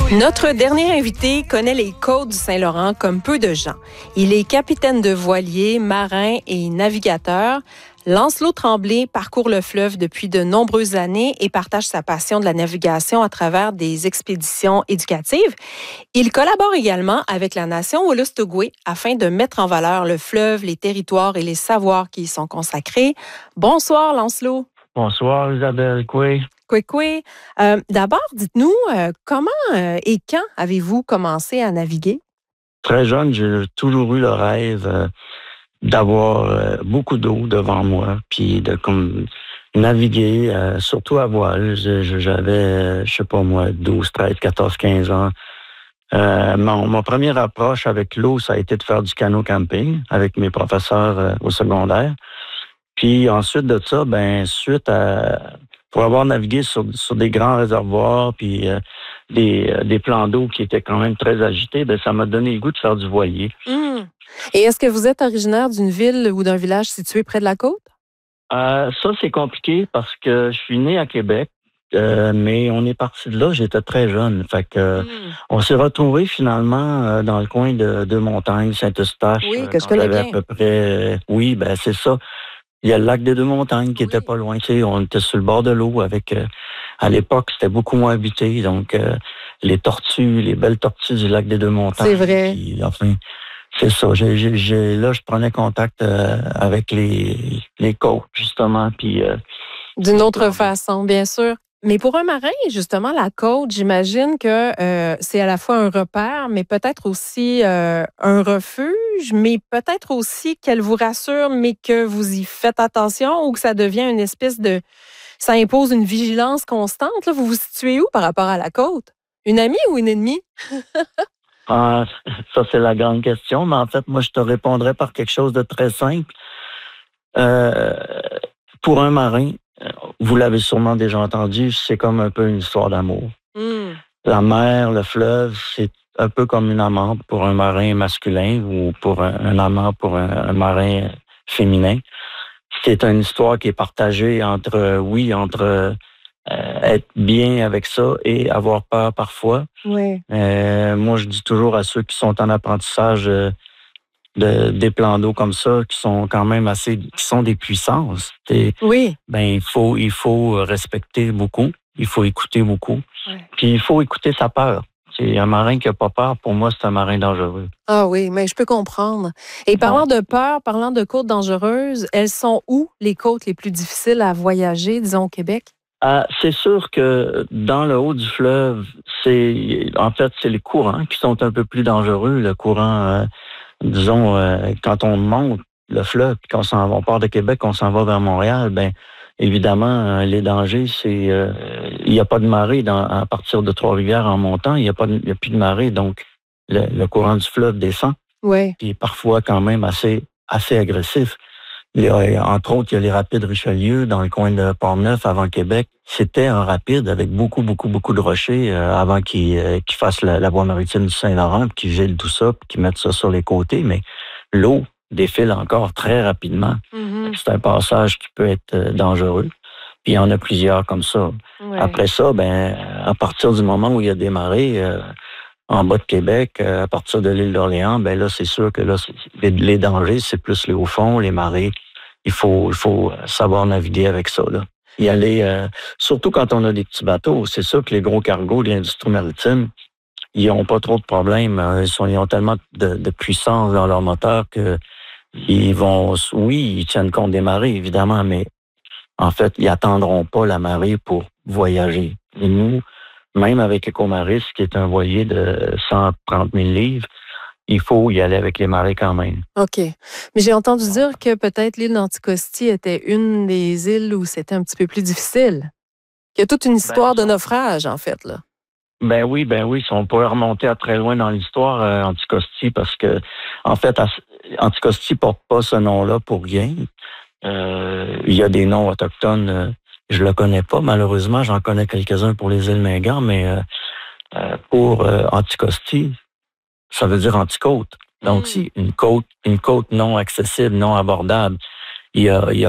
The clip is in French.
Notre dernier invité connaît les côtes du Saint-Laurent comme peu de gens. Il est capitaine de voilier, marin et navigateur. Lancelot Tremblay parcourt le fleuve depuis de nombreuses années et partage sa passion de la navigation à travers des expéditions éducatives. Il collabore également avec la nation Wolastoqey afin de mettre en valeur le fleuve, les territoires et les savoirs qui y sont consacrés. Bonsoir, Lancelot. Bonsoir, Isabelle Coué. Coué. D'abord, dites-nous, comment et quand avez-vous commencé à naviguer? Très jeune, j'ai toujours eu le rêve d'avoir beaucoup d'eau devant moi, puis de comme naviguer, surtout à voile. J'avais, je sais pas moi, 12, 13, 14, 15 ans. Mon première approche avec l'eau, ça a été de faire du canot camping avec mes professeurs au secondaire. Puis ensuite de ça, pour avoir navigué sur des grands réservoirs, puis des plans d'eau qui étaient quand même très agités, ça m'a donné le goût de faire du voilier. Et est-ce que vous êtes originaire d'une ville ou d'un village situé près de la côte? Ça, c'est compliqué parce que je suis né à Québec, mais on est parti de là, j'étais très jeune. Fait que on s'est retrouvés finalement dans le coin de Montagne, Saint-Eustache. Oui, que je connais bien. À peu près, c'est ça. Il y a le lac des Deux-Montagnes qui était pas loin. Tu sais, on était sur le bord de l'eau avec... à l'époque, c'était beaucoup moins habité. Donc, les tortues, les belles tortues du lac des Deux-Montagnes. C'est vrai. Puis, enfin, c'est ça. Là, je prenais contact avec les côtes, justement. Puis, d'une autre façon, bien sûr. Mais pour un marin, justement, la côte, j'imagine que c'est à la fois un repère, mais peut-être aussi un refuge, mais peut-être aussi qu'elle vous rassure, mais que vous y faites attention ou que ça devient une espèce de... Ça impose une vigilance constante. Là. Vous vous situez où par rapport à la côte? Une amie ou une ennemie? Ça, c'est la grande question. Mais en fait, moi, je te répondrais par quelque chose de très simple. Pour un marin, vous l'avez sûrement déjà entendu, c'est comme un peu une histoire d'amour. La mer, le fleuve, c'est un peu comme une amante pour un marin masculin ou pour un amant pour un marin féminin. C'est une histoire qui est partagée entre être bien avec ça et avoir peur parfois. Oui. Moi, je dis toujours à ceux qui sont en apprentissage des plans d'eau comme ça, qui sont quand même qui sont des puissances. Oui. Il faut respecter beaucoup, il faut écouter beaucoup, puis il faut écouter sa peur. C'est un marin qui n'a pas peur, pour moi, c'est un marin dangereux. Ah oui, mais je peux comprendre. Et parlant de peur, parlant de côtes dangereuses, elles sont où les côtes les plus difficiles à voyager, disons, au Québec? C'est sûr que dans le haut du fleuve, c'est les courants qui sont un peu plus dangereux. Le courant, quand on monte le fleuve, puis on part de Québec, on s'en va vers Montréal, évidemment, les dangers, c'est il n'y a pas de marée à partir de Trois-Rivières en montant, il n'y a plus de marée, donc le courant du fleuve descend. Oui. Puis parfois quand même assez agressif. Entre autres, il y a les rapides Richelieu dans le coin de Port-Neuf avant Québec. C'était un rapide avec beaucoup de rochers avant qu'ils fassent la voie maritime du Saint-Laurent, puis qu'ils gèlent tout ça, puis qu'ils mettent ça sur les côtés. Mais l'eau défile encore très rapidement. C'est un passage qui peut être dangereux. Puis il y en a plusieurs comme ça. Ouais. Après ça, à partir du moment où il y a des marées en bas de Québec, à partir de l'île d'Orléans, là, c'est sûr que là, les dangers, c'est plus les hauts fonds, les marées. Il faut savoir naviguer avec ça, là. Y aller, surtout quand on a des petits bateaux. C'est sûr que les gros cargos de l'industrie maritime, ils n'ont pas trop de problèmes. Ils ont tellement de puissance dans leur moteur que ils tiennent compte des marées, évidemment, mais en fait, ils attendront pas la marée pour voyager. Et nous, même avec Ecomaris, qui est un voilier de 130 000 livres, il faut y aller avec les marées quand même. OK. Mais j'ai entendu dire que peut-être l'île d'Anticosti était une des îles où c'était un petit peu plus difficile. Il y a toute une histoire de naufrage, en fait, là. Oui. On pourrait remonter à très loin dans l'histoire, Anticosti, parce que, en fait, Anticosti porte pas ce nom-là pour rien. Il y a des noms autochtones, je le connais pas, malheureusement, j'en connais quelques-uns pour les îles Mingan, mais pour Anticosti, ça veut dire anti-côte. Donc, si une côte non accessible, non abordable, il y a